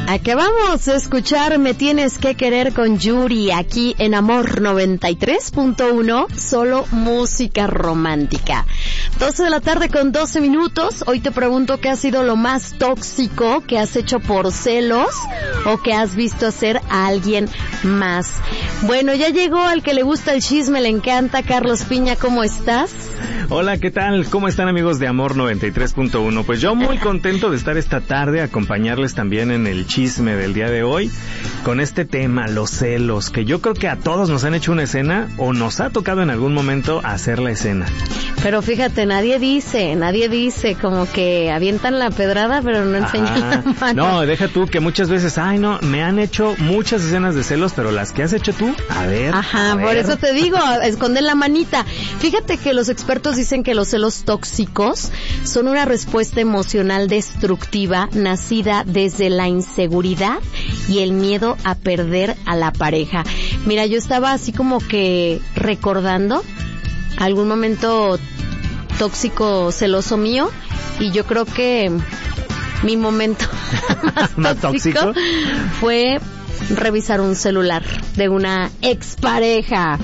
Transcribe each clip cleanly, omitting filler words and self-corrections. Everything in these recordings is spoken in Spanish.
¿A qué vamos a escuchar? Me tienes que querer con Yuri aquí en Amor 93.1, solo música romántica. 12 de la tarde con 12 minutos. Hoy te pregunto qué ha sido lo más tóxico que has hecho por celos o que has visto hacer a alguien más. Bueno, ya llegó al que le gusta el chisme, le encanta. Carlos Piña, ¿cómo estás? Hola, ¿qué tal? ¿Cómo están, amigos de Amor 93.1? Pues yo muy contento de estar esta tarde, acompañarles también en el chisme del día de hoy, con este tema, los celos, que yo creo que a todos nos han hecho una escena, o nos ha tocado en algún momento hacer la escena. Pero fíjate, nadie dice, como que avientan la pedrada, pero no enseñan la mano. No, deja tú que muchas veces, me han hecho muchas escenas de celos, pero las que has hecho tú, a ver. Por eso te digo, esconden la manita. Fíjate que los expertos dicen que los celos tóxicos son una respuesta emocional destructiva nacida desde la inseguridad y el miedo a perder a la pareja. Mira, yo estaba así como que recordando algún momento tóxico, celoso mío, y yo creo que mi momento más tóxico fue revisar un celular de una expareja.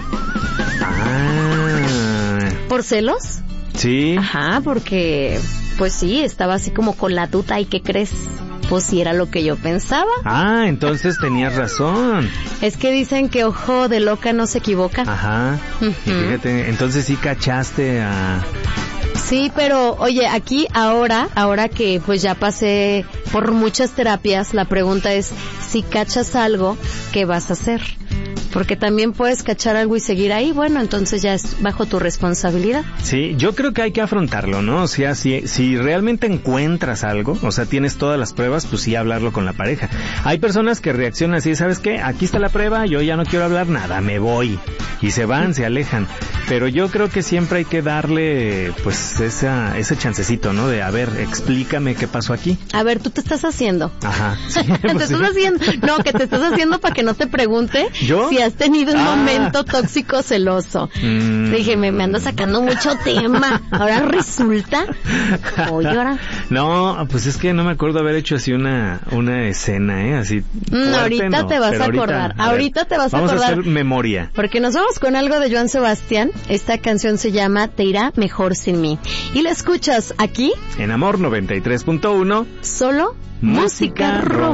¿Por celos? Sí. Ajá, porque pues sí, estaba así como con la duda, ¿y qué crees? Pues sí era lo que yo pensaba. Entonces tenías razón. Es que dicen que ojo de loca no se equivoca. Ajá. Y fíjate, entonces sí cachaste a... Sí, pero oye, aquí ahora que pues ya pasé por muchas terapias, la pregunta es, si cachas algo, ¿qué vas a hacer? Porque también puedes cachar algo y seguir ahí, bueno, entonces ya es bajo tu responsabilidad. Sí, yo creo que hay que afrontarlo, ¿no? O sea, si realmente encuentras algo, o sea, tienes todas las pruebas, pues sí, hablarlo con la pareja. Hay personas que reaccionan así, ¿sabes qué? Aquí está la prueba, yo ya no quiero hablar nada, me voy. Y se van, se alejan. Pero yo creo que siempre hay que darle, pues, ese chancecito, ¿no? De, a ver, explícame qué pasó aquí. A ver, tú te estás haciendo. Ajá. Sí, ¿Te estás haciendo? No, que te estás haciendo para que no te pregunte. ¿Yo? Si has tenido un momento tóxico celoso. Dije, me anda sacando mucho tema. Ahora resulta. Oye, ahora. No, pues es que no me acuerdo haber hecho así una escena, así. Ahorita te vas a acordar. Ahorita te vas a acordar. Vamos a hacer memoria. Porque nos vamos con algo de Joan Sebastián. Esta canción se llama Te irá mejor sin mí. Y la escuchas aquí. En Amor 93.1. Solo música romántica.